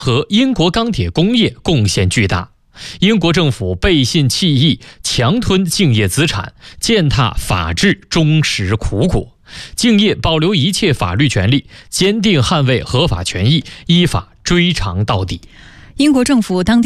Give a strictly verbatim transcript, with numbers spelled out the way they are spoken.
和英国钢铁工业贡献巨大。英国政府背信弃义，强吞敬业资产，践踏法治忠实苦果。敬业保留一切法律权利，坚定捍卫合法权益，依法追偿到底。 英国政府当地